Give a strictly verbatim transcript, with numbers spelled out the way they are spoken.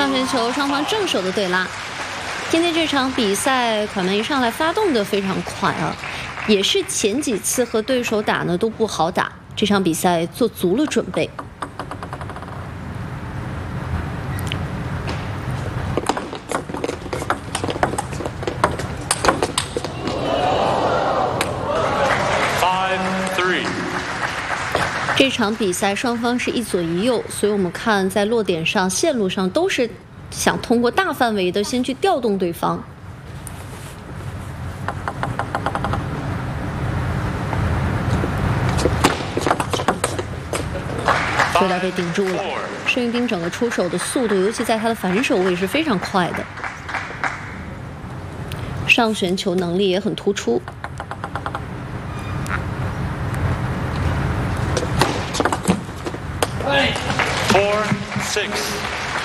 上旋球，双方正手的对拉。今天这场比赛，款门一上来发动的非常快啊，也是前几次和对手打呢都不好打，这场比赛做足了准备。 这场比赛双方是一左一右，所以我们看在落点上、线路上都是想通过大范围的先去调动对方。有点被顶住了，申玉彬整个出手的速度，尤其在他的反手位是非常快的，上旋球能力也很突出。 Four, six.